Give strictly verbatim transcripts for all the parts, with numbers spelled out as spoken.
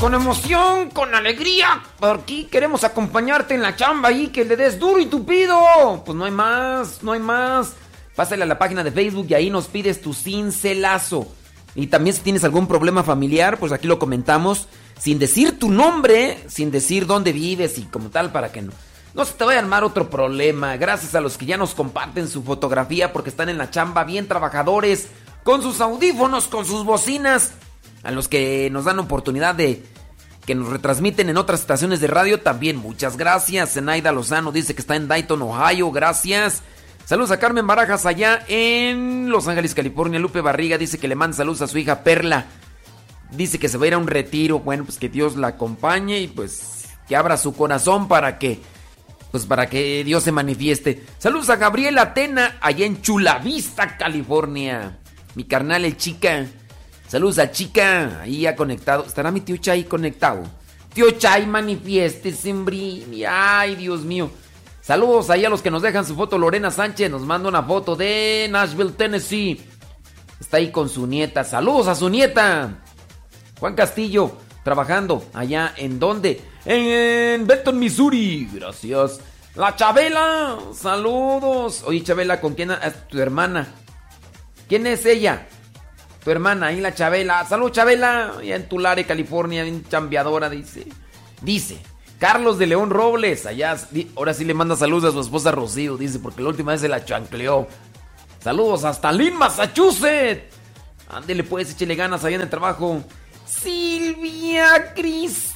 con emoción, con alegría. Por aquí queremos acompañarte en la chamba y que le des duro y tupido. Pues no hay más, no hay más. Pásale a la página de Facebook y ahí nos pides tu cincelazo. Y también si tienes algún problema familiar, pues aquí lo comentamos sin decir tu nombre, sin decir dónde vives y como tal para que no, no se te vaya a armar otro problema. Gracias a los que ya nos comparten su fotografía porque están en la chamba bien trabajadores, con sus audífonos, con sus bocinas. A los que nos dan oportunidad de que nos retransmiten en otras estaciones de radio también, muchas gracias. Zenaida Lozano dice que está en Dayton, Ohio, gracias. Saludos a Carmen Barajas allá en Los Ángeles, California. Lupe Barriga dice que le manda saludos a su hija Perla. Dice que se va a ir a un retiro. Bueno, pues que Dios la acompañe y pues que abra su corazón para que, pues para que Dios se manifieste. Saludos a Gabriel Atena allá en Chula Vista, California. Mi carnal el Chica. Saludos a Chica, ahí ya conectado. ¿Estará mi tío Chay conectado? Tío Chay, manifiéstese, hombre. Ay, Dios mío. Saludos ahí a los que nos dejan su foto. Lorena Sánchez nos manda una foto de Nashville, Tennessee. Está ahí con su nieta. Saludos a su nieta. Juan Castillo, trabajando allá en ¿dónde? En Benton, Missouri. Gracias. La Chabela, saludos. Oye, Chabela, ¿con quién? Es tu hermana. ¿Quién es ella? Tu hermana, ahí la Chabela. Salud, Chabela. Allá en Tulare, California, bien chambeadora, dice. Dice. Carlos de León Robles, allá, ahora sí le manda saludos a su esposa Rocío, dice, porque la última vez se la chancleó. Saludos hasta Lynn, Massachusetts. Ándele pues, échele ganas allá en el trabajo. Silvia Cristina.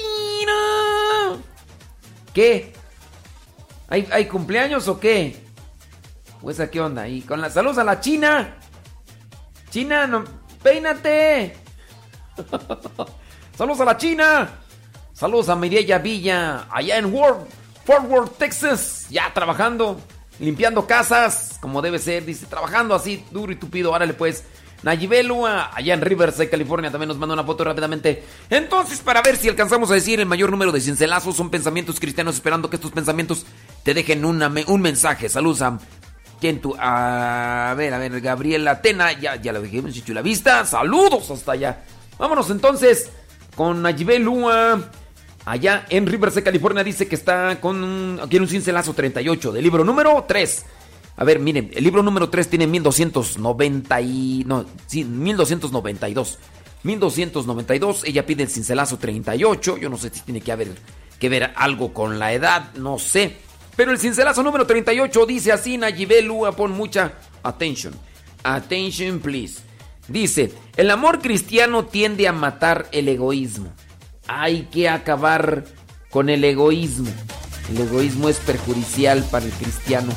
¿Qué? ¿Hay, hay cumpleaños o qué? Pues, ¿a qué onda? Y con las saludos a la China. China, no, peínate. Saludos a la China. Saludos a Mireya Villa, allá en Fort Worth, Texas, ya trabajando, limpiando casas, como debe ser, dice, trabajando así, duro y tupido. Órale pues. Nayibelua, allá en Riverside, California, también nos manda una foto rápidamente. Entonces, para ver si alcanzamos a decir el mayor número de cincelazos, son pensamientos cristianos, esperando que estos pensamientos te dejen una, un mensaje. Saludos a... ¿Quién tú? A ver, a ver, Gabriela Tena, ya, ya lo dijimos, Chichu la vista. Saludos hasta allá. Vámonos entonces con Nayibelua. Allá en Riverside, California, dice que está con un, aquí en un cincelazo treinta y ocho del libro número tres. A ver, miren, el libro número tres tiene mil doscientos noventa y... No, sí, mil doscientos noventa y dos. mil doscientos noventa y dos, ella pide el cincelazo treinta y ocho. Yo no sé si tiene que haber que ver algo con la edad, no sé. Pero el cincelazo número treinta y ocho dice así, Nayibelua, pon mucha attention. Attention, please. Dice, el amor cristiano tiende a matar el egoísmo. Hay que acabar con el egoísmo. El egoísmo es perjudicial para el cristiano.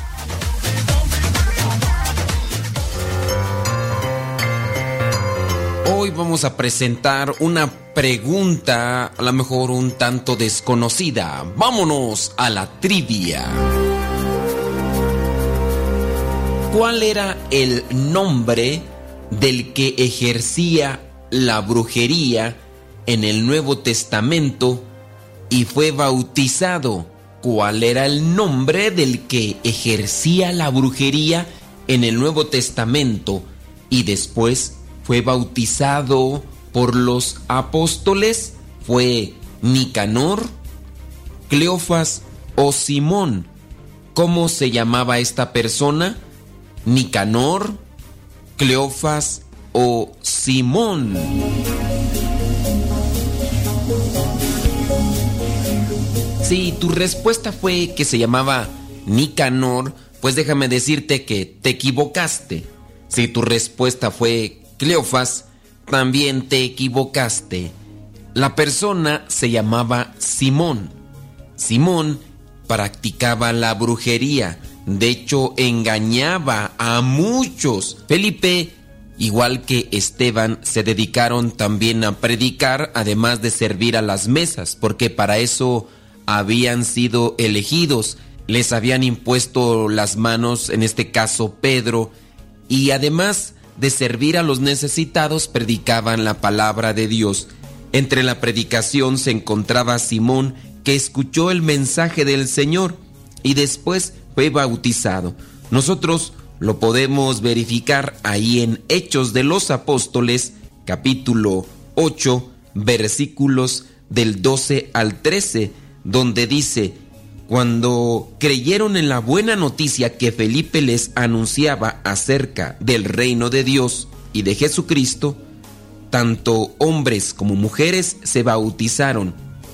Hoy vamos a presentar una pregunta, a lo mejor un tanto desconocida. Vámonos a la trivia. ¿Cuál era el nombre del que ejercía la brujería en el Nuevo Testamento y fue bautizado? ¿Cuál era el nombre del que ejercía la brujería en el Nuevo Testamento y después fue bautizado por los apóstoles? ¿Fue Nicanor, Cleofas o Simón? ¿Cómo se llamaba esta persona? ¿Nicanor, Cleofas o Simón? Si tu respuesta fue que se llamaba Nicanor, pues déjame decirte que te equivocaste. Si tu respuesta fue Cleofas, también te equivocaste. La persona se llamaba Simón. Simón practicaba la brujería. De hecho, engañaba a muchos. Felipe, igual que Esteban, se dedicaron también a predicar, además de servir a las mesas, porque para eso habían sido elegidos. Les habían impuesto las manos, en este caso Pedro, y además de servir a los necesitados, predicaban la palabra de Dios. Entre la predicación se encontraba Simón, que escuchó el mensaje del Señor y después fue bautizado. Nosotros lo podemos verificar ahí en Hechos de los Apóstoles, capítulo ocho, versículos del doce al trece, donde dice: cuando creyeron en la buena noticia que Felipe les anunciaba acerca del reino de Dios y de Jesucristo, tanto hombres como mujeres se bautizaron,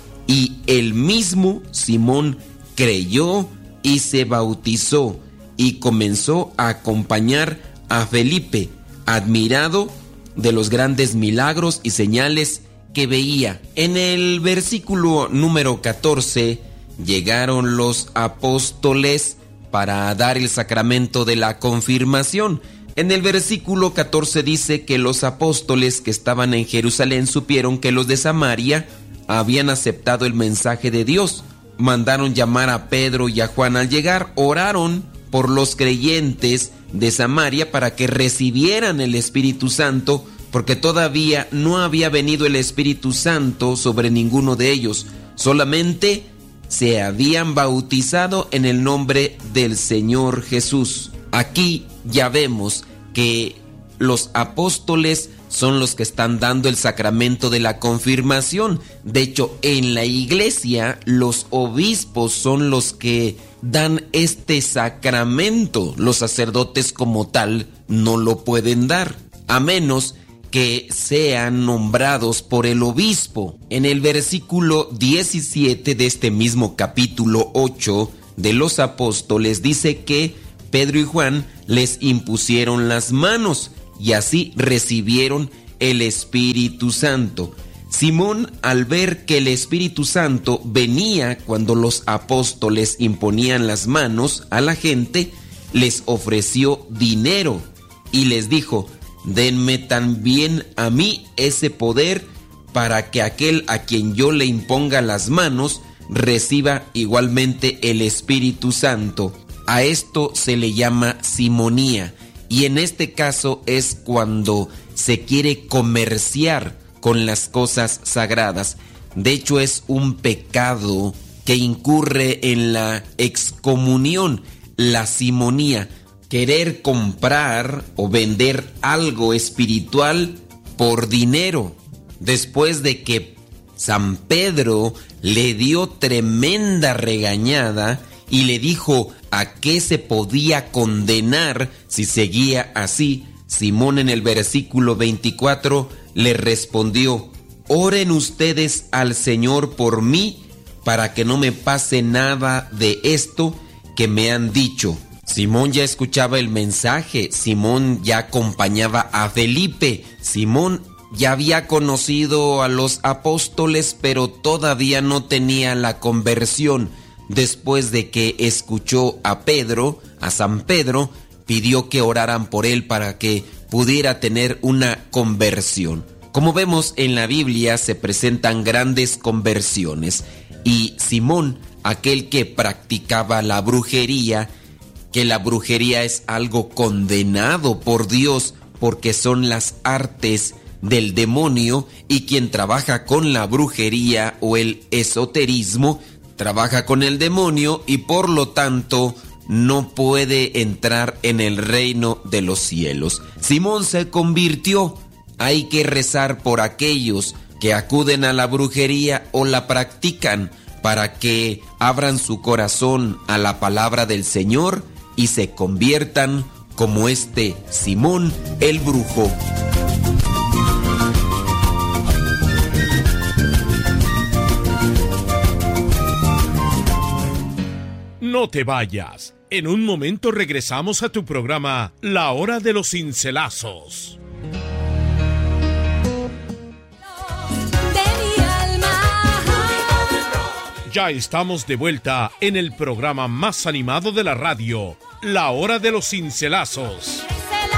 y el mismo Simón creyó y se bautizó y comenzó a acompañar a Felipe, admirado de los grandes milagros y señales que veía. En el versículo número catorce, llegaron los apóstoles para dar el sacramento de la confirmación. En el versículo catorce dice que los apóstoles que estaban en Jerusalén supieron que los de Samaria habían aceptado el mensaje de Dios. Mandaron llamar a Pedro y a Juan. Al llegar, oraron por los creyentes de Samaria para que recibieran el Espíritu Santo, porque todavía no había venido el Espíritu Santo sobre ninguno de ellos. Solamente se habían bautizado en el nombre del Señor Jesús. Aquí ya vemos que los apóstoles son los que están dando el sacramento de la confirmación. De hecho, en la iglesia, los obispos son los que dan este sacramento. Los sacerdotes como tal no lo pueden dar, a menos que sean nombrados por el obispo. En el versículo diecisiete de este mismo capítulo ocho de los apóstoles dice que Pedro y Juan les impusieron las manos y así recibieron el Espíritu Santo. Simón, al ver que el Espíritu Santo venía cuando los apóstoles imponían las manos a la gente, les ofreció dinero y les dijo: denme también a mí ese poder para que aquel a quien yo le imponga las manos reciba igualmente el Espíritu Santo. A esto se le llama simonía, y en este caso es cuando se quiere comerciar con las cosas sagradas. De hecho, es un pecado que incurre en la excomunión, la simonía. Querer comprar o vender algo espiritual por dinero. Después de que San Pedro le dio tremenda regañada y le dijo a qué se podía condenar si seguía así, Simón en el versículo veinticuatro le respondió: oren ustedes al Señor por mí para que no me pase nada de esto que me han dicho. Simón ya escuchaba el mensaje, Simón ya acompañaba a Felipe, Simón ya había conocido a los apóstoles, pero todavía no tenía la conversión. Después de que escuchó a Pedro, a San Pedro, pidió que oraran por él para que pudiera tener una conversión. Como vemos en la Biblia, se presentan grandes conversiones, y Simón, aquel que practicaba la brujería, que la brujería es algo condenado por Dios porque son las artes del demonio, y quien trabaja con la brujería o el esoterismo trabaja con el demonio y por lo tanto no puede entrar en el reino de los cielos. Simón se convirtió. Hay que rezar por aquellos que acuden a la brujería o la practican para que abran su corazón a la palabra del Señor y se conviertan como este Simón el brujo. No te vayas. En un momento regresamos a tu programa La Hora de los Cincelazos. Ya estamos de vuelta en el programa más animado de la radio, La Hora de los Cincelazos.